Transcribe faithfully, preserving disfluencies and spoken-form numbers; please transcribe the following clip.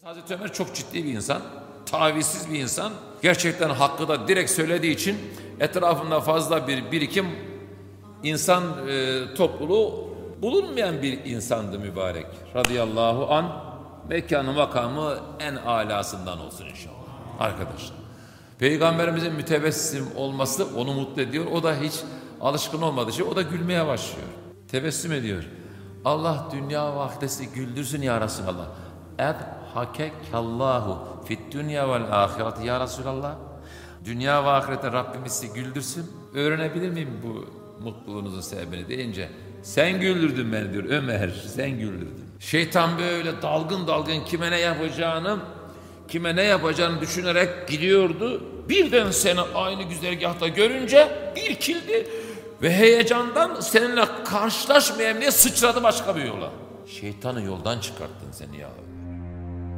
Hazreti Ömer çok ciddi bir insan, tavizsiz bir insan. Gerçekten hakkı da direkt söylediği için etrafında fazla bir birikim insan e, topluluğu bulunmayan bir insandı mübarek. Radıyallahu an, mekanı makamı en alasından olsun inşallah. Arkadaşlar, Peygamberimizin mütebessim olması onu mutlu ediyor. O da hiç alışkın olmadığı şey, o da gülmeye başlıyor. Tebessüm ediyor. Allah dünya ve ahireti güldürsün ya Resulallah. Edhakekallahu fit dünya vel ahireti ya Resulallah. Dünya ve ahirette Rabbimiz sizi güldürsün. Öğrenebilir miyim bu mutluluğunuzun sebebini deyince, sen güldürdün beni diyor Ömer, sen güldürdün. Şeytan böyle dalgın dalgın kime ne yapacağını, kime ne yapacağını düşünerek gidiyordu. Birden seni aynı güzergahta görünce irkildi ve heyecandan seninle karşılaşmayayım diye sıçradı başka bir yola. Şeytanı yoldan çıkarttın seni ya.